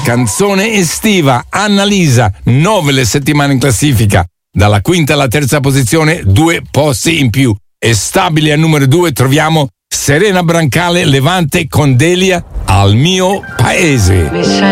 Canzone estiva, Annalisa, 9 le settimane in classifica. Dalla quinta alla terza posizione, 2 posti in più. E stabili al numero 2 troviamo Serena Brancale, Levante con Delia, Al mio paese.